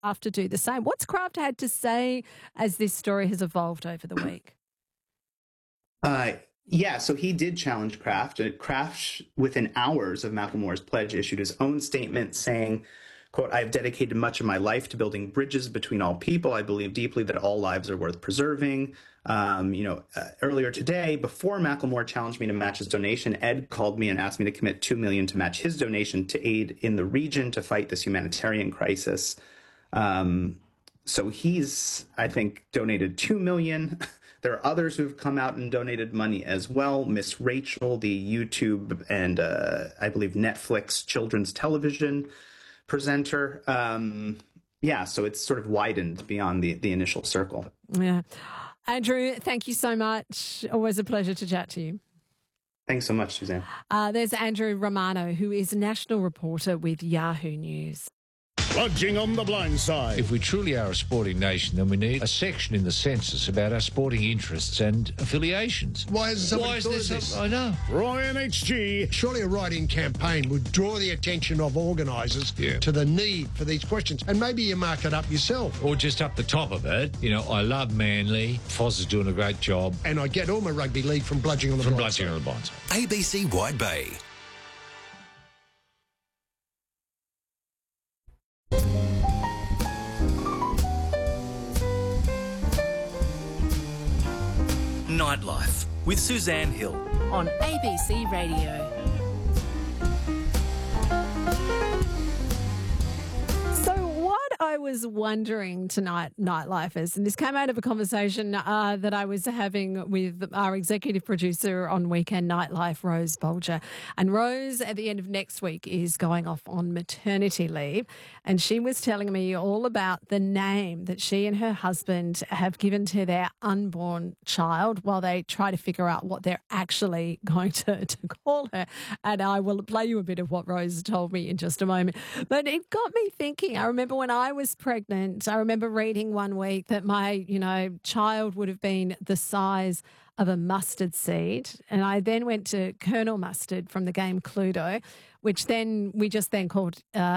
Kraft to do the same. What's Kraft had to say as this story has evolved over the week? Yeah, so he did challenge Kraft. Kraft, within hours of Macklemore's pledge, issued his own statement saying, quote, "I've dedicated much of my life to building bridges between all people. I believe deeply that all lives are worth preserving." Earlier today, before Macklemore challenged me to match his donation, Ed called me and asked me to commit $2 million to match his donation to aid in the region to fight this humanitarian crisis. So he's, I think, donated $2 million. There are others who've come out and donated money as well. Miss Rachel, the YouTube and I believe Netflix children's television presenter. So it's sort of widened beyond the initial circle. Yeah. Andrew, thank you so much. Always a pleasure to chat to you. Thanks so much, Suzanne. There's Andrew Romano, who is a national reporter with Yahoo News. Bludging on the blind side. If we truly are a sporting nation, then we need a section in the census about our sporting interests and affiliations. Why hasn't somebody thought of this? I know. Roy NHG. Surely a write-in campaign would draw the attention of organisers to the need for these questions. And maybe you mark it up yourself. Or just up the top of it, I love Manly. Foz is doing a great job. And I get all my rugby league from bludging on the blind side. ABC Wide Bay. Nightlife with Suzanne Hill on ABC Radio. So what I was wondering tonight, Nightlifers, and this came out of a conversation that I was having with our executive producer on Weekend Nightlife, Rose Bolger. And Rose, at the end of next week, is going off on maternity leave. And she was telling me all about the name that she and her husband have given to their unborn child while they try to figure out what they're actually going to call her. And I will play you a bit of what Rose told me in just a moment. But it got me thinking. I remember when I was pregnant, I remember reading one week that my, child would have been the size of a mustard seed. And I then went to Colonel Mustard from the game Cluedo, which then we just called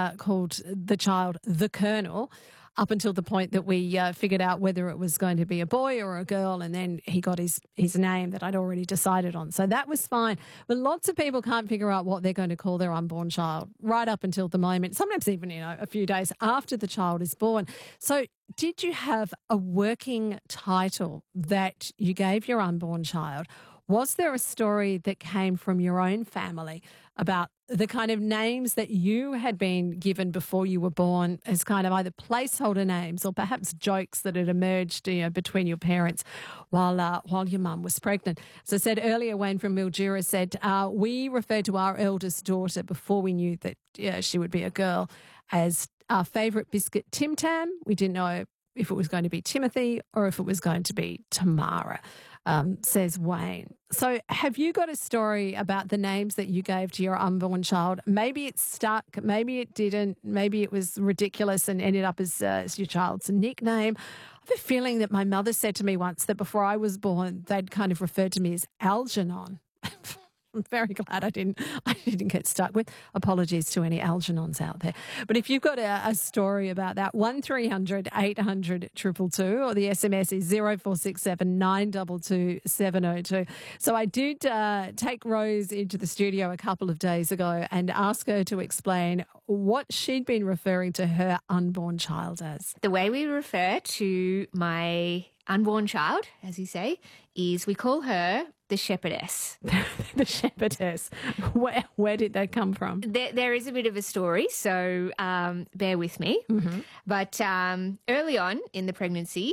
the child the Colonel, up until the point that we figured out whether it was going to be a boy or a girl, and then he got his name that I'd already decided on. So that was fine. But lots of people can't figure out what they're going to call their unborn child right up until the moment, sometimes even, a few days after the child is born. So did you have a working title that you gave your unborn child? Was there a story that came from your own family about the kind of names that you had been given before you were born as kind of either placeholder names or perhaps jokes that had emerged between your parents while your mum was pregnant? As I said earlier, Wayne from Mildura said, we referred to our eldest daughter before we knew that she would be a girl as our favourite biscuit, Tim Tam. We didn't know if it was going to be Timothy or if it was going to be Tamara. Says Wayne. So have you got a story about the names that you gave to your unborn child? Maybe it stuck, maybe it didn't, maybe it was ridiculous and ended up as your child's nickname. I have a feeling that my mother said to me once that before I was born, they'd kind of referred to me as Algernon. I'm very glad I didn't get stuck with. Apologies to any Algernons out there. But if you've got a story about that, 1300 800 222 or the SMS is 0467 922 702. So I did take Rose into the studio a couple of days ago and ask her to explain what she'd been referring to her unborn child as. The way we refer to my unborn child, as you say, is we call her the shepherdess. The shepherdess. Where did that come from? There is a bit of a story, so bear with me. Mm-hmm. But early on in the pregnancy,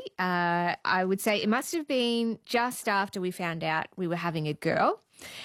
I would say it must have been just after we found out we were having a girl.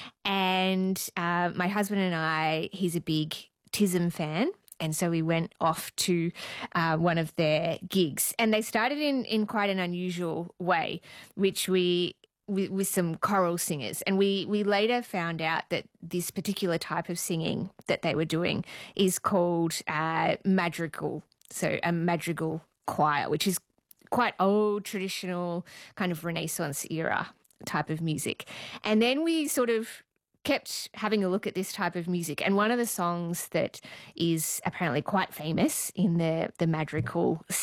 And my husband and I, he's a big TISM fan. And so we went off to one of their gigs. And they started in quite an unusual way, which with some choral singers. And we later found out that this particular type of singing that they were doing is called madrigal. So a madrigal choir, which is quite old, traditional, kind of Renaissance era type of music. And then we sort of kept having a look at this type of music. And one of the songs that is apparently quite famous in the madrigal